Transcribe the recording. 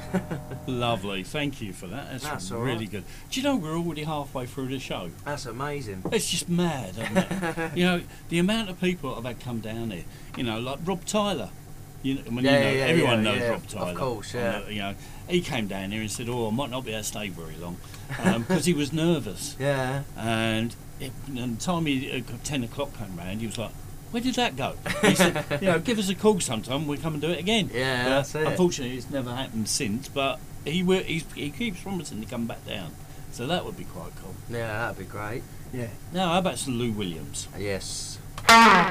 Lovely, thank you for that. That's all really right. good. Do you know we're already halfway through the show? That's amazing. It's just mad, isn't it? You know, the amount of people that have had come down here. You know, like Rob Tyler. Everyone knows Rob Tyler. Of course, yeah. You know, he came down here and said, "Oh, I might not be able to stay very long," because he was nervous. Yeah. And the time 10 o'clock came round, he was like, "Where did that go?" He said, "You know, give us a call sometime. We'll come and do it again." Yeah, but that's it. Unfortunately, it's never happened since. But he keeps promising to come back down, so that would be quite cool. Yeah, that'd be great. Yeah. Now, how about some Lou Williams? Yes.